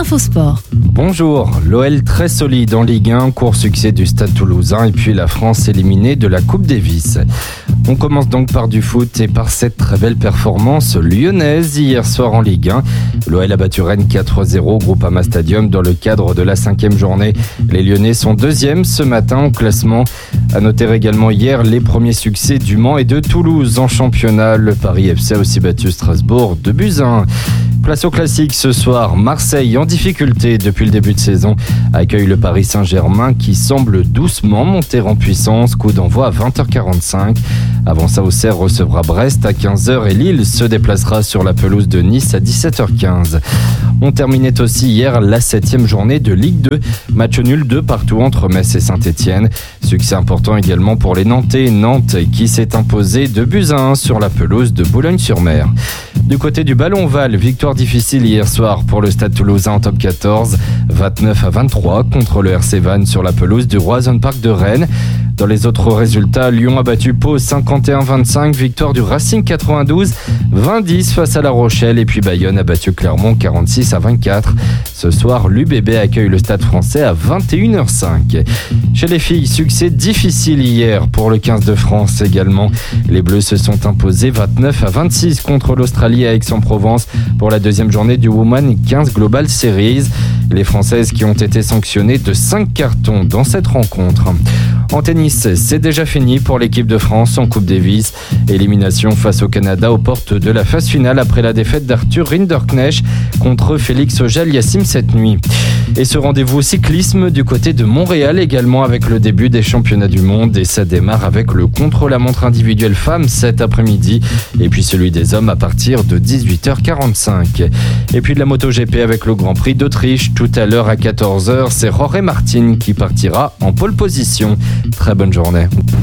Infosport. Bonjour, l'OL très solide en Ligue 1, court succès du Stade Toulousain et puis la France éliminée de la Coupe Davis. On commence donc par du foot et par cette très belle performance lyonnaise hier soir en Ligue 1. L'OL a battu Rennes 4-0 au Groupama Stadium dans le cadre de la 5e journée. Les Lyonnais sont deuxièmes ce matin au classement. À noter également hier les premiers succès du Mans et de Toulouse en championnat. Le Paris FC a aussi battu Strasbourg 2-1. Place au classique ce soir, Marseille en difficulté depuis le début de saison accueille le Paris Saint-Germain qui semble doucement monter en puissance. Coup d'envoi à 20h45. Avant ça, Auxerre recevra Brest à 15h et Lille se déplacera sur la pelouse de Nice à 17h15. On terminait aussi hier la 7e journée de Ligue 2. Match nul 2 partout entre Metz et Saint-Etienne. Succès important également pour les Nantais. Nantes qui s'est imposé 2-1 sur la pelouse de Boulogne-sur-Mer. Du côté du ballon ovale, victoire difficile hier soir pour le Stade Toulousain en top 14. 29-23 contre le RC Vannes sur la pelouse du Roazhon Park de Rennes. Dans les autres résultats, Lyon a battu Pau 51-25, victoire du Racing 92-20 face à La Rochelle et puis Bayonne a battu Clermont 46-24. Ce soir, l'UBB accueille le Stade Français à 21h05. Chez les filles, succès difficile hier pour le 15 de France également. Les Bleus se sont imposés 29-26 contre l'Australie à Aix-en-Provence pour la deuxième journée du Women 15 Global Series. Les Françaises qui ont été sanctionnées de 5 cartons dans cette rencontre. En tennis, c'est déjà fini pour l'équipe de France en Coupe Davis. Élimination face au Canada aux portes de la phase finale après la défaite d'Arthur Rinderknecht contre Félix Auger-Aliassime cette nuit. Et ce rendez-vous cyclisme du côté de Montréal également avec le début des championnats du monde et ça démarre avec le contre-la-montre individuel femmes cet après-midi et puis celui des hommes à partir de 18h45. Et puis de la MotoGP avec le Grand Prix d'Autriche tout à l'heure à 14h, c'est Jorge Martin qui partira en pole position. Très bonne journée.